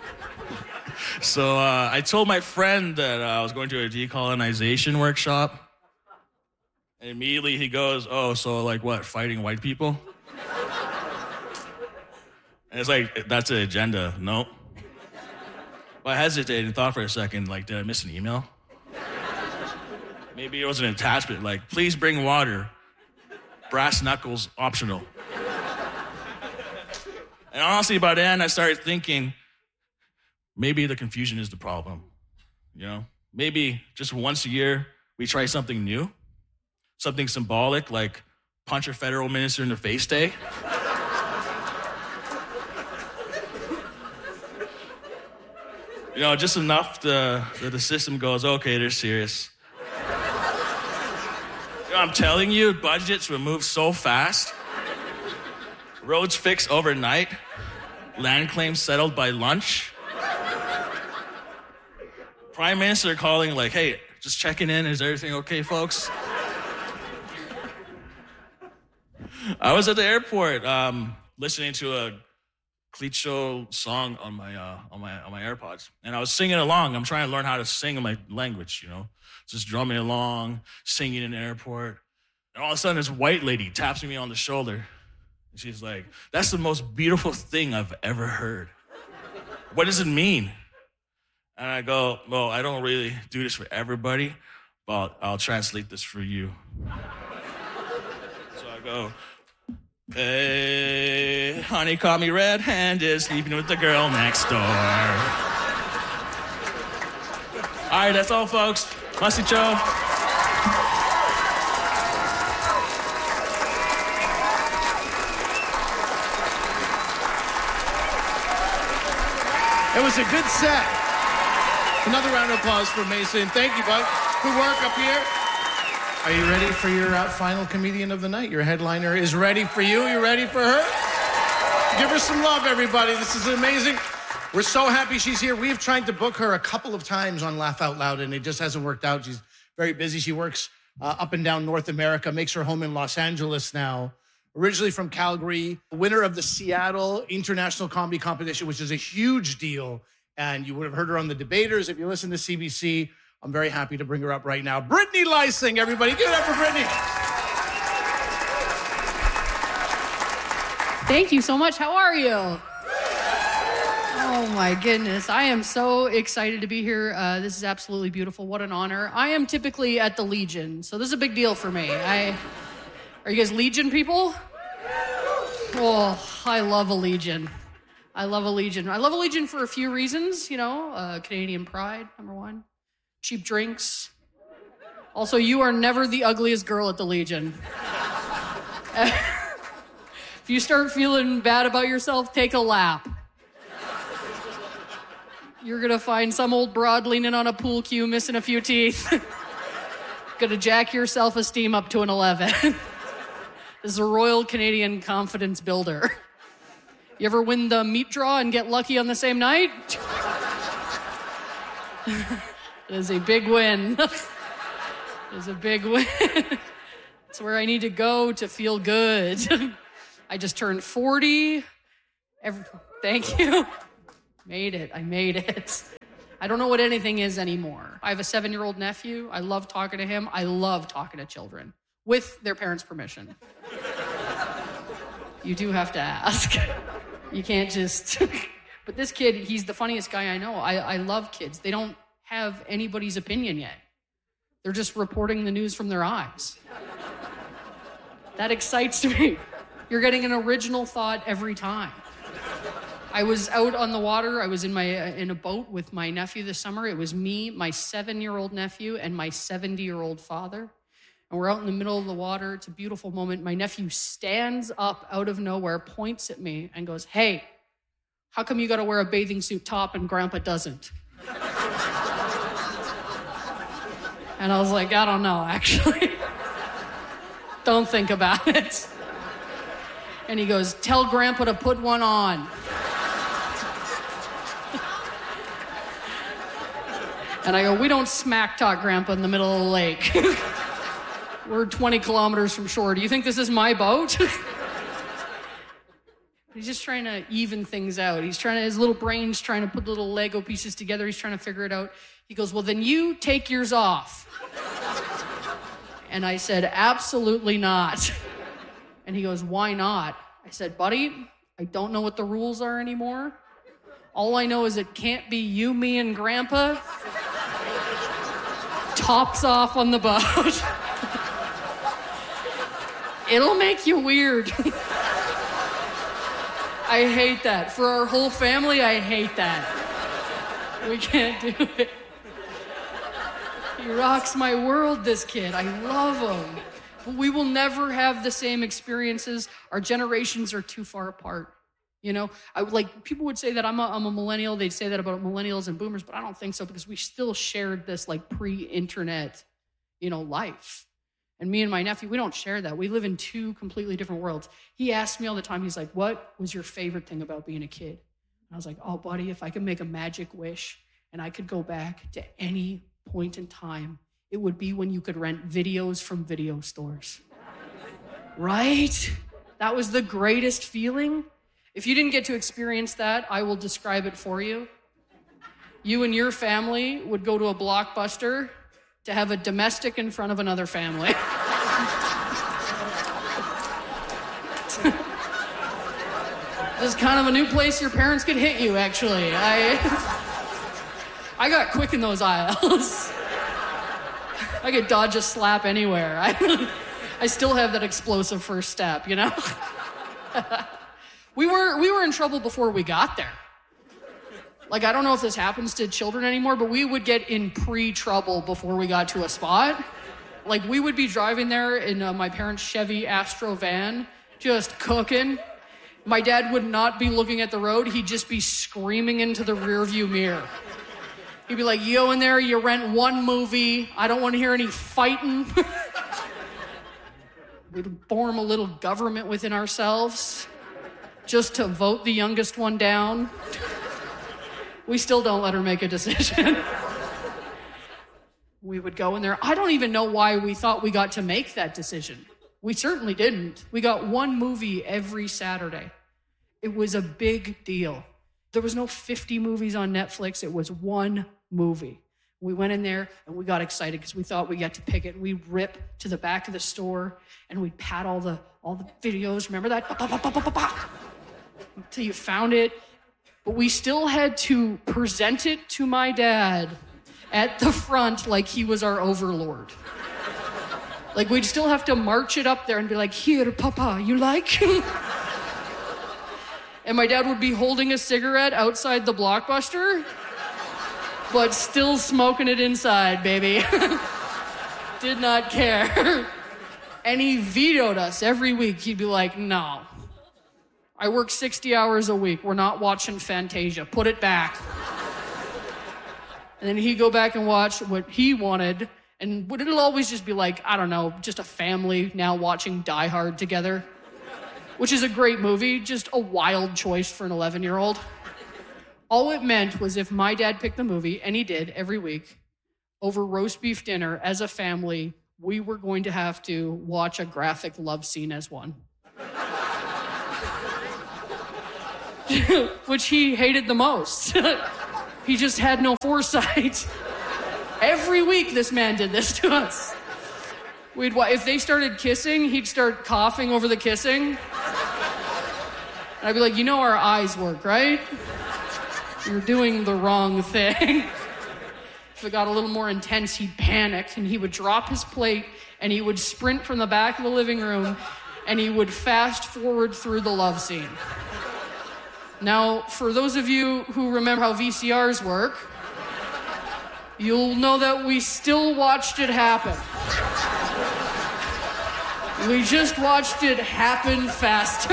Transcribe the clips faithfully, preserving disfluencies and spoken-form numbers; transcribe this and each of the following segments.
So uh, I told my friend that uh, I was going to a decolonization workshop. And immediately he goes, oh, so like what, fighting white people? And it's like, that's the agenda. No. Well, I hesitated and thought for a second, like, did I miss an email? Maybe it was an attachment, like, please bring water. Brass knuckles optional. And honestly, by then, I started thinking, maybe the confusion is the problem. You know, maybe just once a year, we try something new, something symbolic, like punch a federal minister in the face day. You know, just enough to, that the system goes, okay, they're serious. You know, I'm telling you, budgets will move so fast. Roads fixed overnight. Land claims settled by lunch. Prime Minister calling like, hey, just checking in. Is everything okay, folks? I was at the airport um, listening to a Klitschko song on my uh, on my on my AirPods, and I was singing along. I'm trying to learn how to sing in my language, you know, just drumming along, singing in the airport. And all of a sudden, this white lady taps me on the shoulder. And she's like, that's the most beautiful thing I've ever heard. What does it mean? And I go, well, I don't really do this for everybody, but I'll, I'll translate this for you. So I go, hey, honey caught me red-handed, sleeping with the girl next door. All right, that's all, folks. Masicho. It was a good set. Another round of applause for Mason. Thank you, bud. Good work up here. Are you ready for your uh, final comedian of the night? Your headliner is ready for you. You ready for her? Give her some love, everybody. This is amazing. We're so happy she's here. We've tried to book her a couple of times on Laugh Out Loud, and it just hasn't worked out. She's very busy. She works uh, up and down North America, makes her home in Los Angeles now. Originally from Calgary, winner of the Seattle International Comedy Competition, which is a huge deal. And you would have heard her on The Debaters. If you listen to C B C, I'm very happy to bring her up right now. Brittany Lysing, everybody. Give it up for Brittany. Thank you so much. How are you? Oh, my goodness. I am so excited to be here. Uh, this is absolutely beautiful. What an honor. I am typically at the Legion, so this is a big deal for me. I, are you guys Legion people? Oh, I love a Legion. I love a Legion. I love a Legion for a few reasons, you know. Uh, Canadian pride, number one. Cheap drinks. Also, you are never the ugliest girl at the Legion. If you start feeling bad about yourself, take a lap. You're gonna find some old broad leaning on a pool cue, missing a few teeth. Gonna jack your self-esteem up to an eleven. This is a Royal Canadian confidence builder. You ever win the meat draw and get lucky on the same night? It is a big win. It is a big win. It's where I need to go to feel good. I just turned forty. Every, thank you. Made it. I made it. I don't know what anything is anymore. I have a seven-year-old nephew. I love talking to him. I love talking to children with their parents' permission. You do have to ask. You can't just... But this kid, he's the funniest guy I know. I, I love kids. They don't have anybody's opinion yet. They're just reporting the news from their eyes. That excites me. You're getting an original thought every time. I was out on the water. I was in my uh, in a boat with my nephew this summer. It was me, my seven-year-old nephew, and my seventy-year-old father. And we're out in the middle of the water. It's a beautiful moment. My nephew stands up out of nowhere, points at me, and goes, hey, how come you got to wear a bathing suit top and Grandpa doesn't? And I was like, I don't know, actually. Don't think about it. And he goes, tell Grandpa to put one on. And I go, we don't smack talk Grandpa in the middle of the lake. We're twenty kilometers from shore. Do you think this is my boat? He's just trying to even things out. He's trying to, his little brain's trying to put little Lego pieces together. He's trying to figure it out. He goes, well, then you take yours off. And I said, absolutely not. And he goes, why not? I said, buddy, I don't know what the rules are anymore. All I know is it can't be you, me, and Grandpa. Tops off on the boat. It'll make you weird. I hate that. For our whole family, I hate that. We can't do it. He rocks my world, this kid. I love him. But we will never have the same experiences. Our generations are too far apart. You know, I like people would say that I'm a, I'm a millennial. They'd say that about millennials and boomers, but I don't think so because we still shared this like pre-internet, you know, life. And me and my nephew, we don't share that. We live in two completely different worlds. He asks me all the time, he's like, what was your favorite thing about being a kid? And I was like, oh, buddy, if I could make a magic wish and I could go back to any point in time, it would be when you could rent videos from video stores. Right? That was the greatest feeling. If you didn't get to experience that, I will describe it for you. You and your family would go to a Blockbuster to have a domestic in front of another family. This is kind of a new place your parents could hit you, actually. I, I got quick in those aisles. I could dodge a slap anywhere. I, I still have that explosive first step, you know? we were we were in trouble before we got there. Like, I don't know if this happens to children anymore, but we would get in pre-trouble before we got to a spot. Like, we would be driving there in uh, my parents' Chevy Astro van, just cooking. My dad would not be looking at the road. He'd just be screaming into the rearview mirror. He'd be like, you go in there, you rent one movie. I don't want to hear any fighting. We'd form a little government within ourselves just to vote the youngest one down. We still don't let her make a decision. We would go in there. I don't even know why we thought we got to make that decision. We certainly didn't. We got one movie every Saturday. It was a big deal. There was no fifty movies on Netflix. It was one movie. We went in there and we got excited because we thought we got to pick it. We'd rip to the back of the store and we'd pat all the all the videos. Remember that? Until you found it. But we still had to present it to my dad at the front like he was our overlord. Like, we'd still have to march it up there and be like, here, Papa, you like? And my dad would be holding a cigarette outside the Blockbuster, but still smoking it inside, baby. Did not care. And he vetoed us every week. He'd be like, no. I work sixty hours a week. We're not watching Fantasia. Put it back. And then he'd go back and watch what he wanted. And it'll always just be like, I don't know, just a family now watching Die Hard together, which is a great movie, just a wild choice for an eleven-year-old. All it meant was if my dad picked the movie, and he did every week, over roast beef dinner as a family, we were going to have to watch a graphic love scene as one. Which he hated the most. He just had no foresight. Every week this man did this to us. We'd if they started kissing, he'd start coughing over the kissing. And I'd be like, you know our eyes work, right? You're doing the wrong thing. If it got a little more intense, he'd panic and he would drop his plate and he would sprint from the back of the living room and he would fast forward through the love scene. Now, for those of you who remember how V C Rs work, you'll know that we still watched it happen. We just watched it happen faster.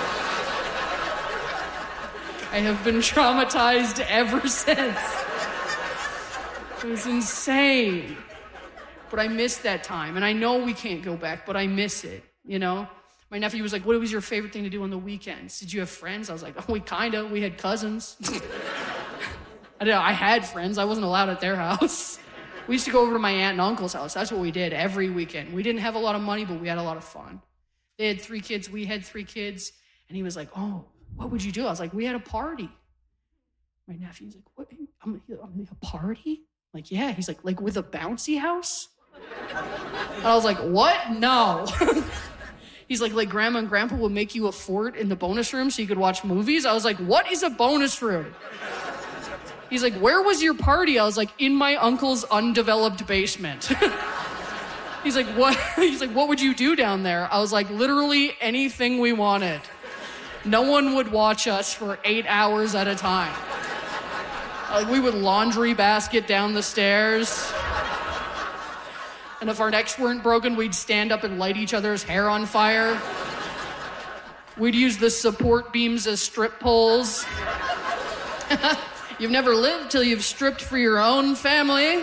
I have been traumatized ever since. It was insane. But I miss that time. And I know we can't go back, but I miss it, you know? My nephew was like, what was your favorite thing to do on the weekends? Did you have friends? I was like, oh, we kind of. We had cousins. I don't know, I had friends. I wasn't allowed at their house. We used to go over to my aunt and uncle's house. That's what we did every weekend. We didn't have a lot of money, but we had a lot of fun. They had three kids. We had three kids. And he was like, oh, what would you do? I was like, we had a party. My nephew's like, what? I'm, I'm like, a party? I'm like, yeah. He's like, like with a bouncy house? And I was like, what? No. He's like, like grandma and grandpa will make you a fort in the bonus room so you could watch movies. I was like, what is a bonus room? He's like, where was your party? I was like, in my uncle's undeveloped basement. He's like, what? He's like, what would you do down there? I was like, literally anything we wanted. No one would watch us for eight hours at a time. Like, we would laundry basket down the stairs. And if our necks weren't broken, we'd stand up and light each other's hair on fire. We'd use the support beams as strip poles. You've never lived till you've stripped for your own family.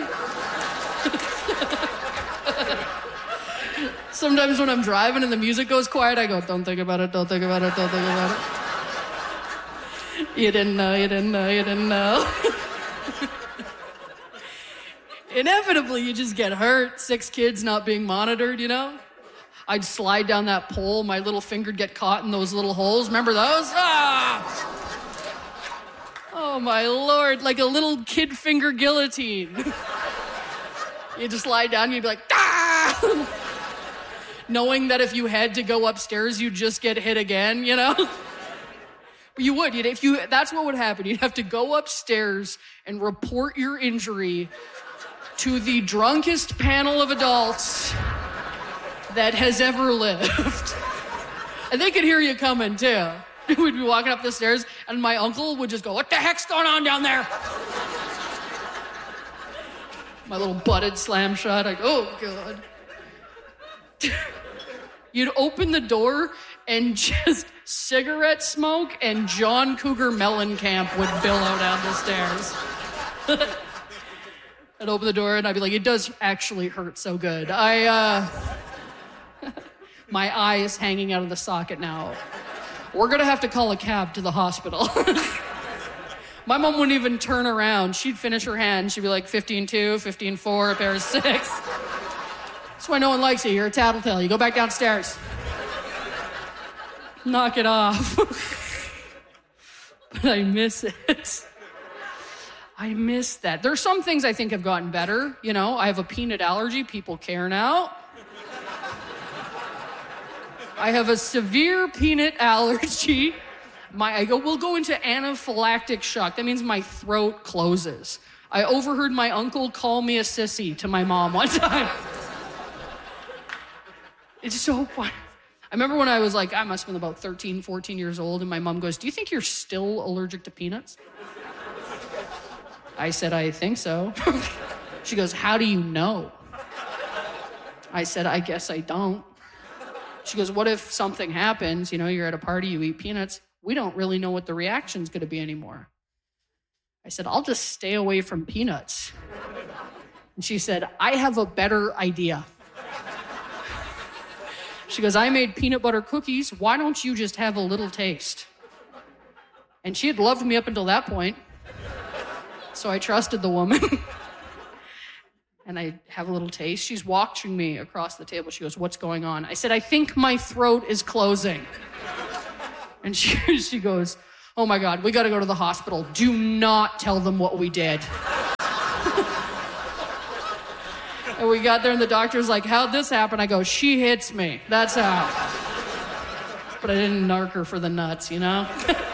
Sometimes when I'm driving and the music goes quiet, I go, don't think about it, don't think about it, don't think about it. You didn't know, you didn't know, you didn't know. Inevitably, you just get hurt. Six kids not being monitored, you know? I'd slide down that pole, my little finger'd get caught in those little holes. Remember those? Ah! Oh, my Lord, like a little kid finger guillotine. You just lie down and you'd be like, ah! Knowing that if you had to go upstairs, you'd just get hit again, you know? You would. You'd, if you, that's what would happen. You'd have to go upstairs and report your injury to the drunkest panel of adults that has ever lived. And they could hear you coming, too. We'd be walking up the stairs, and my uncle would just go, what the heck's going on down there? My little butted slam shot. I go, oh, God. You'd open the door, and just cigarette smoke and John Cougar Mellencamp would billow down the stairs. I'd open the door, and I'd be like, it does actually hurt so good. I, uh... my eye is hanging out of the socket now. We're gonna have to call a cab to the hospital. My mom wouldn't even turn around. She'd finish her hand. She'd be like, fifteen two, fifteen four, a pair of six. That's why no one likes you. You're a tattletale. You go back downstairs. Knock it off. But I miss it. I miss that. There's some things I think have gotten better. You know, I have a peanut allergy. People care now. I have a severe peanut allergy. My, I go, we'll go into anaphylactic shock. That means my throat closes. I overheard my uncle call me a sissy to my mom one time. It's so funny. I remember when I was like, I must have been about thirteen, fourteen years old, and my mom goes, do you think you're still allergic to peanuts? I said, I think so. She goes, how do you know? I said, I guess I don't. She goes, what if something happens, you know, you're at a party, you eat peanuts, we don't really know what the reaction's gonna be anymore. I said, I'll just stay away from peanuts. And she said, I have a better idea. She goes, I made peanut butter cookies, why don't you just have a little taste? And she had loved me up until that point, so I trusted the woman. And I have a little taste. She's watching me across the table. She goes, what's going on? I said, I think my throat is closing. And she, she goes, oh my God, we gotta go to the hospital. Do not tell them what we did. And we got there and the doctor's like, how'd this happen? I go, she hits me. That's how. But I didn't narc her for the nuts, you know?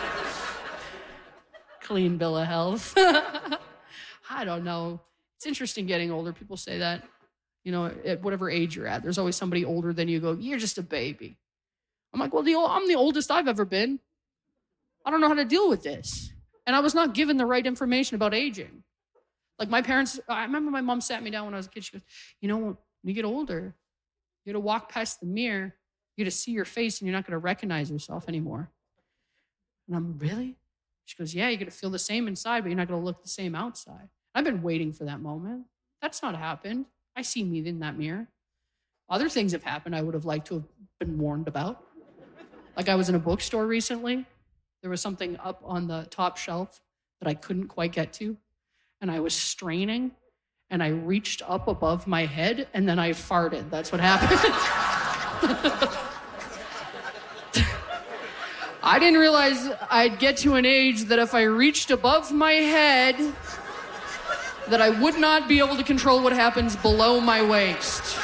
Clean bill of health. I don't know. It's interesting getting older. People say that, you know, at whatever age you're at, there's always somebody older than you. Go, you're just a baby. I'm like, well, the, I'm the oldest I've ever been. I don't know how to deal with this. And I was not given the right information about aging. Like my parents, I remember my mom sat me down when I was a kid. She goes, you know, when you get older, you got to walk past the mirror, you got to see your face and you're not going to recognize yourself anymore. And I'm, really? She goes, yeah, you're going to feel the same inside, but you're not going to look the same outside. I've been waiting for that moment. That's not happened. I see me in that mirror. Other things have happened I would have liked to have been warned about. Like I was in a bookstore recently. There was something up on the top shelf that I couldn't quite get to. And I was straining, and I reached up above my head, and then I farted. That's what happened. I didn't realize I'd get to an age that if I reached above my head, that I would not be able to control what happens below my waist.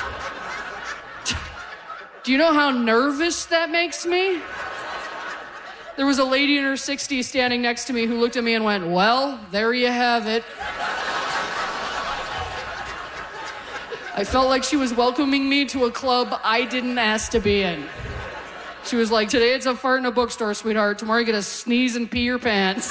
Do you know how nervous that makes me? There was a lady in her sixties standing next to me who looked at me and went, well, there you have it. I felt like she was welcoming me to a club I didn't ask to be in. She was like, today it's a fart in a bookstore, sweetheart. Tomorrow you get to sneeze and pee your pants.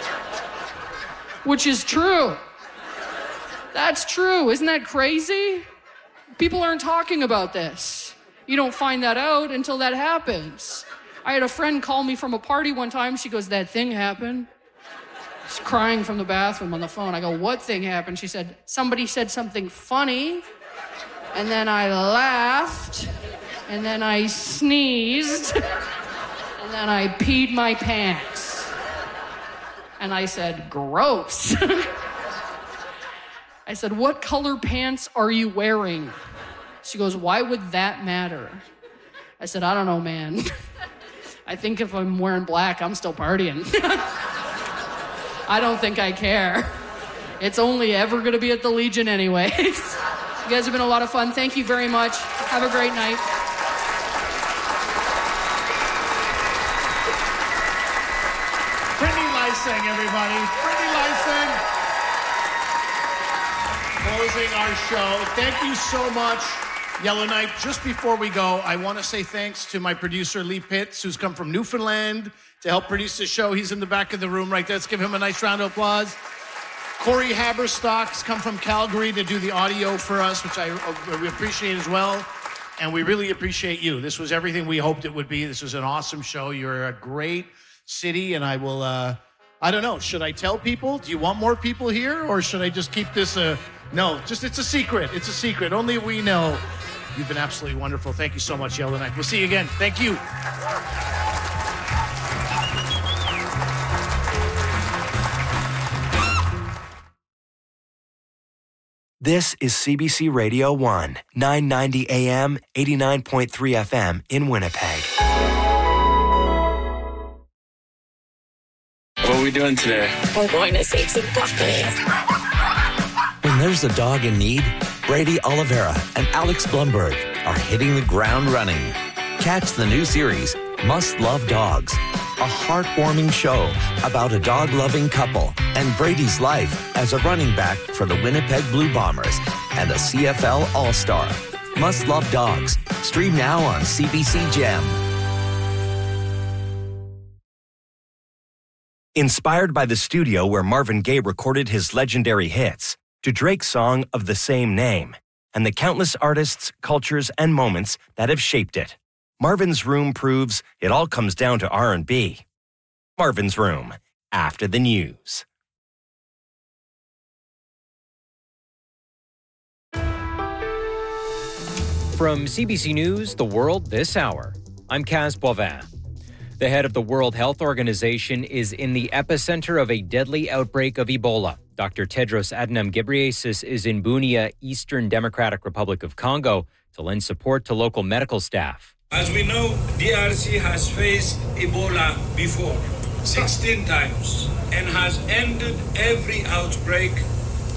Which is true. That's true. Isn't that crazy? People aren't talking about this. You don't find that out until that happens. I had a friend call me from a party one time. She goes, that thing happened. She's crying from the bathroom on the phone. I go, what thing happened? She said, somebody said something funny, and then I laughed, and then I sneezed, and then I peed my pants. And I said, gross. I said, what color pants are you wearing? She goes, why would that matter? I said, I don't know, man. I think if I'm wearing black, I'm still partying. I don't think I care. It's only ever going to be at the Legion anyways. You guys have been a lot of fun. Thank you very much. Have a great night. Brittany Lysing, everybody. Brittany Lysing. Closing our show. Thank you so much, Yellowknife. Just before we go, I want to say thanks to my producer, Lee Pitts, who's come from Newfoundland to help produce the show. He's in the back of the room right there. Let's give him a nice round of applause. Corey Haberstock's come from Calgary to do the audio for us, which I we appreciate as well. And we really appreciate you. This was everything we hoped it would be. This was an awesome show. You're a great city, and I will, uh, I don't know, should I tell people? Do you want more people here, or should I just keep this a... No, just it's a secret. It's a secret. Only we know. You've been absolutely wonderful. Thank you so much, Yellowknife. We'll see you again. Thank you. This is C B C Radio one, nine ninety A M, eighty-nine point three F M in Winnipeg. What are we doing today? We're going to save some puppies. When there's a dog in need, Brady Oliveira and Alex Blumberg are hitting the ground running. Catch the new series, Must Love Dogs, a heartwarming show about a dog-loving couple and Brady's life as a running back for the Winnipeg Blue Bombers and a C F L All-Star. Must Love Dogs. Stream now on C B C Gem. Inspired by the studio where Marvin Gaye recorded his legendary hits, to Drake's song of the same name, and the countless artists, cultures, and moments that have shaped it, Marvin's Room proves it all comes down to R and B. Marvin's Room, after the news. From C B C News, The World This Hour, I'm Kaz Boivin. The head of the World Health Organization is in the epicenter of a deadly outbreak of Ebola. Doctor Tedros Adhanom Ghebreyesus is in Bunia, Eastern Democratic Republic of Congo, to lend support to local medical staff. As we know, D R C has faced Ebola before, sixteen times, and has ended every outbreak